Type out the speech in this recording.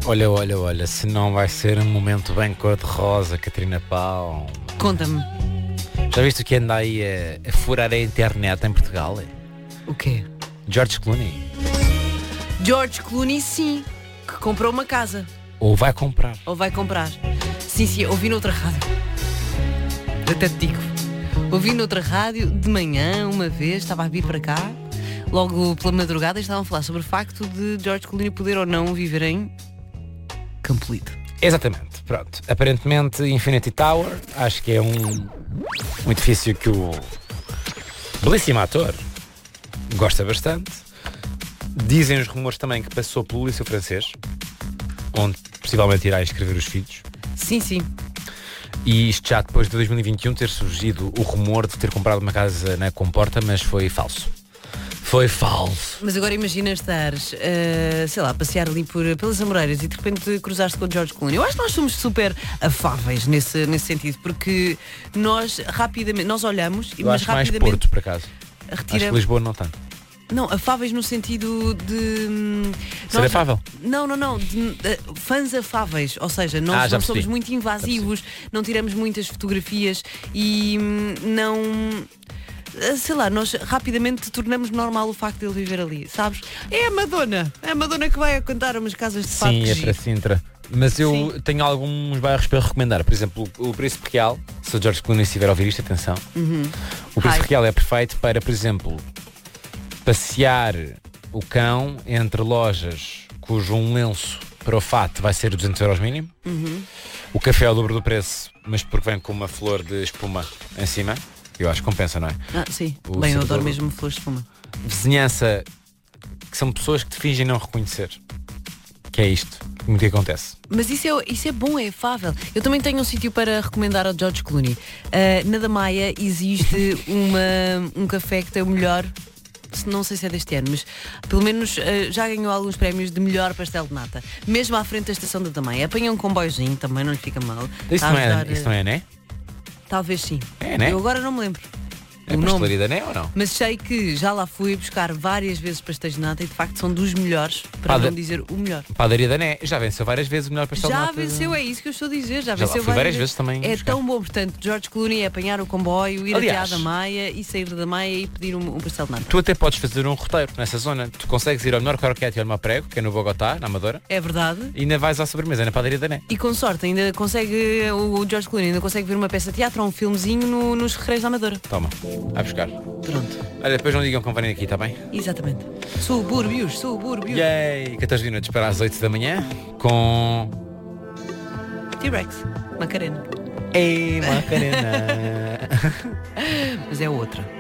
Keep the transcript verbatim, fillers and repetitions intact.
Olha, olha, olha, se não vai ser um momento bem cor-de-rosa, Catarina Pau. Conta-me. Já viste o que anda aí a, a furar a internet em Portugal? O quê? George Clooney. George Clooney, sim, que comprou uma casa. Ou vai comprar. Ou vai comprar. Sim, sim, ouvi noutra rádio. Até te digo. Ouvi noutra rádio de manhã, uma vez, estava a vir para cá, logo pela madrugada, e estavam a falar sobre o facto de George Clooney poder ou não viver em Campolide. Exatamente, pronto. Aparentemente Infinity Tower, acho que é um, um edifício que o belíssimo ator gosta bastante. Dizem os rumores também que passou pelo Liceu Francês, onde possivelmente irá inscrever os filhos. Sim, sim. E isto já depois de dois mil e vinte e um ter surgido o rumor de ter comprado uma casa na Comporta, mas foi falso. Foi falso. Mas agora imagina estares, uh, sei lá, passear ali por, pelas Amoreiras e de repente cruzaste com o George Clooney. Eu acho que nós somos super afáveis nesse, nesse sentido, porque nós rapidamente, nós olhamos, Eu mas acho mais rapidamente Porto, por acaso. Acho que retiramos. Lisboa não tanto. Não, afáveis no sentido de hum, Ser nós- afável? Não, não, não. de- de- fãs afáveis. Ou seja, nós Ah, já não somos percebi. muito invasivos, não tiramos muitas fotografias e hum, não. Sei lá, nós rapidamente tornamos normal o facto de ele viver ali, sabes? É a Madonna, é a Madonna que vai a cantar umas casas de fato. Sim, que é giro. para Sintra. Mas eu Sim. tenho alguns bairros para recomendar. Por exemplo, o Príncipe Real. Se o George Clooney estiver a ouvir isto, atenção. O Príncipe Hi. Real é perfeito para, por exemplo, passear o cão entre lojas cujo um lenço para o fato vai ser duzentos euros mínimo. O café é o dobro do preço, mas porque vem com uma flor de espuma em cima. Eu acho que compensa, não é? Ah, sim, O bem, eu servidor- adoro mesmo flores de espuma. Vizinhança, que são pessoas que te fingem não reconhecer. Que é isto. Muito que acontece. Mas isso é, isso é bom, é afável. Eu também tenho um sítio para recomendar ao George Clooney. Ah, na Damaia existe uma, um café que tem o melhor, se- não sei se é deste ano, mas pelo menos ah, já ganhou alguns prémios de melhor pastel de nata. Mesmo à frente da estação da Damaia. Apanha um comboiozinho, também não lhe fica mal. Isso Está a não, é, ajudar, isso não é, né? Talvez sim. É, né? Eu agora não me lembro. É o nome. pastelaria da Né ou não? Mas sei que já lá fui buscar várias vezes pastéis de nata e de facto são dos melhores, para Pá, não de- dizer o melhor. Padaria da Né já venceu várias vezes o melhor pastel de Já nata. venceu, é isso que eu estou a dizer. Já, Já lá venceu fui várias vezes também É buscar. tão bom, portanto, George Clooney é apanhar o comboio, ir Aliás, até à Damaia e sair da Damaia e pedir um, um pastel de nata. Tu até podes fazer um roteiro nessa zona. Tu consegues ir ao melhor croquete e ao melhor prego, que é no Bogotá, na Amadora, É verdade. e ainda vais à sobremesa, na padaria da Né. E com sorte, ainda consegue, o George Clooney ainda consegue ver uma peça de teatro ou um filmezinho no- nos Recreios da Amadora. Toma, vai buscar. Pronto, Olha, depois não digam que vêm aqui, está bem? exatamente. Subúrbios, subúrbios. Yay! catorze minutos para as oito da manhã com. T-Rex, Macarena. Ei, Macarena! Mas é outra.